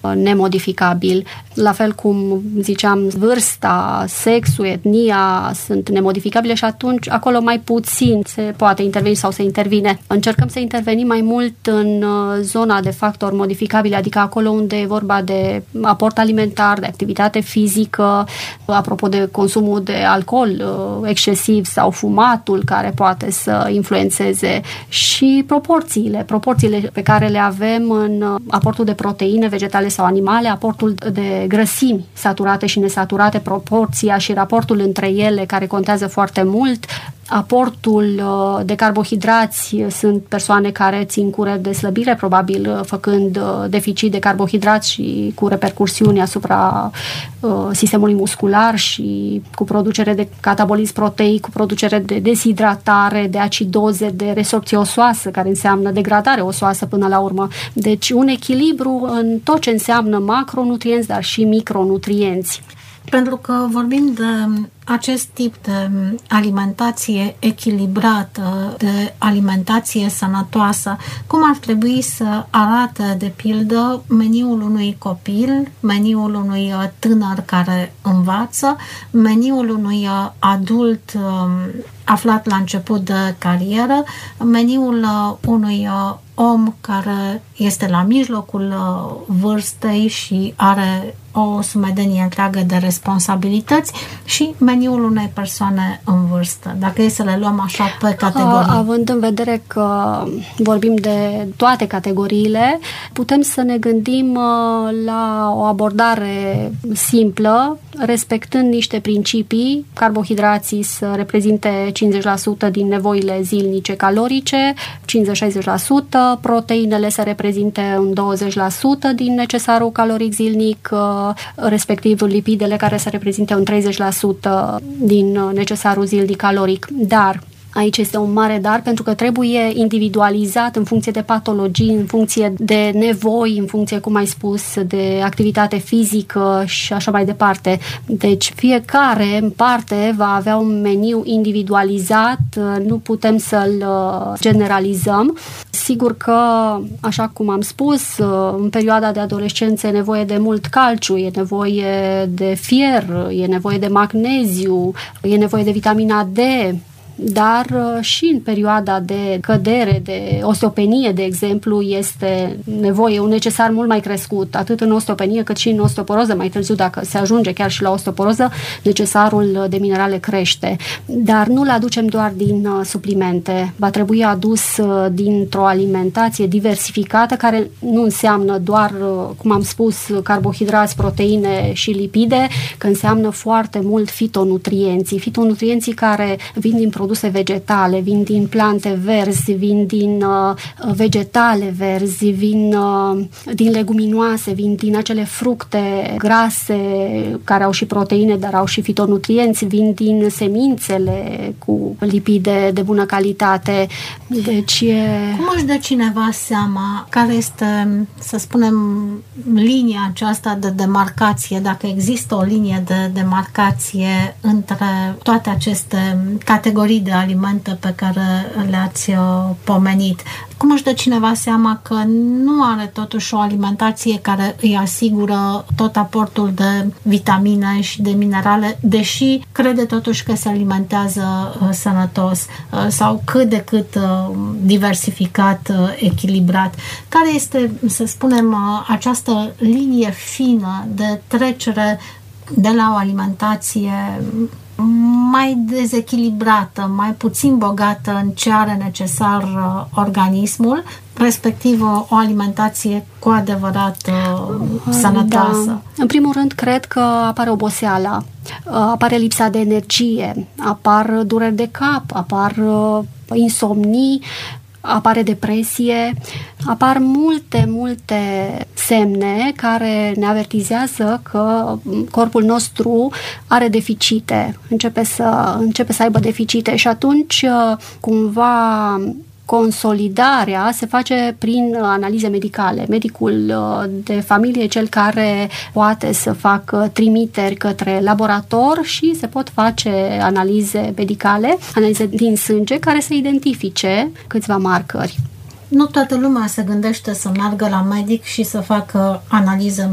nemodificabil. La fel cum ziceam, vârsta, sexul, etnia sunt nemodificabile și atunci acolo mai puțin se poate interveni sau se intervine. Încercăm să intervenim mai mult în zona de factori modificabili, adică acolo unde e vorba de aport alimentar, de activitate fizică, apropo de consumul de alcool excesiv sau fumatul care poate să influențeze și proporțiile pe care le avem în aportul de proteine vegetale sau animale, aportul de grăsimi saturate și nesaturate, proporția și raportul între ele care contează foarte mult. Aportul de carbohidrați, sunt persoane care țin cure de slăbire, probabil făcând deficit de carbohidrați și cu repercursiuni asupra sistemului muscular și cu producere de catabolism proteic, cu producere de deshidratare, de acidoze, de resorpție osoasă, care înseamnă degradare osoasă până la urmă. Deci un echilibru în tot ce înseamnă macronutrienți, dar și micronutrienți. Pentru că vorbim de acest tip de alimentație echilibrată, de alimentație sănătoasă, cum ar trebui să arate, de pildă, meniul unui copil, meniul unui tânăr care învață, meniul unui adult aflat la început de carieră, meniul unui om care este la mijlocul vârstei și are o sumedenie întreagă de responsabilități și meniul unei persoane în vârstă, dacă e să le luăm așa pe categorii. Având în vedere că vorbim de toate categoriile, putem să ne gândim la o abordare simplă, respectând niște principii, carbohidrații să reprezinte 50% din nevoile zilnice calorice, 50-60%, proteinele să reprezinte un 20% din necesarul caloric zilnic, respectiv lipidele care să reprezinte un 30% din necesarul zilnic caloric. Dar aici este un mare dar, pentru că trebuie individualizat în funcție de patologii, în funcție de nevoi, în funcție, cum ai spus, de activitate fizică și așa mai departe. Deci fiecare în parte va avea un meniu individualizat, nu putem să-l generalizăm. Sigur că, așa cum am spus, în perioada de adolescență e nevoie de mult calciu, e nevoie de fier, e nevoie de magneziu, e nevoie de vitamina D, dar și în perioada de cădere, de osteopenie, de exemplu, este nevoie, un necesar mult mai crescut, atât în osteopenie cât și în osteoporoză. Mai târziu, dacă se ajunge chiar și la osteoporoză, necesarul de minerale crește. Dar nu-l aducem doar din suplimente. Va trebui adus dintr-o alimentație diversificată, care nu înseamnă doar, cum am spus, carbohidrați, proteine și lipide, că înseamnă foarte mult fitonutrienții care vin din produse vegetale, vin din plante verzi, vin din vegetale verzi, vin din leguminoase, vin din acele fructe grase care au și proteine, dar au și fitonutrienți, vin din semințele cu lipide de bună calitate. Deci Cum își dă cineva seama care este, să spunem, linia aceasta de demarcație, dacă există o linie de demarcație între toate aceste categorii de alimente pe care le-ați pomenit? Cum își dă cineva seama că nu are totuși o alimentație care îi asigură tot aportul de vitamine și de minerale, deși crede totuși că se alimentează sănătos sau cât de cât diversificat, echilibrat? Care este, să spunem, această linie fină de trecere de la o alimentație mai dezechilibrată, mai puțin bogată în ce are necesar organismul, respectiv o alimentație cu adevărat sănătoasă? Da. În primul rând, cred că apare oboseala, apare lipsa de energie, apar dureri de cap, apar insomnii, apare depresie, apar multe semne care ne avertizează că corpul nostru are deficite, începe să aibă deficite și atunci cumva consolidarea se face prin analize medicale. Medicul de familie e cel care poate să facă trimiteri către laborator și se pot face analize medicale, analize din sânge care să identifice câțiva marcări. Nu toată lumea se gândește să meargă la medic și să facă analiză